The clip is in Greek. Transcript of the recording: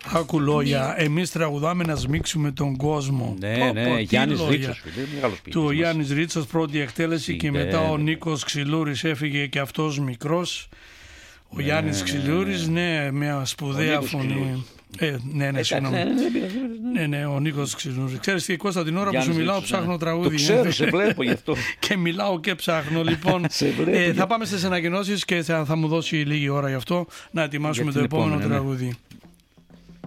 Άκου λόγια. Εμείς τραγουδάμε να σμίξουμε τον κόσμο. Ναι, Γιάννης Ρίτσος. Του Γιάννης Ρίτσος, πρώτη εκτέλεση, και μετά ο Νίκος Ξυλούρης έφυγε και αυτός μικρός. Ο Γιάννης Ξυλούρης, ναι, μια σπουδαία φωνή. Συγγνώμη. Ναι, ο Νίκος Ξυλούρης. Ξέρεις τι, Κώστα, την ώρα που σου μιλάω ψάχνω τραγούδι. Το ξέρω, σε βλέπω γι' αυτό. Και μιλάω και ψάχνω. Λοιπόν, θα πάμε στις ανακοινώσεις και θα μου δώσει λίγη ώρα γι' αυτό να ετοιμάσουμε το επόμενο τραγούδι.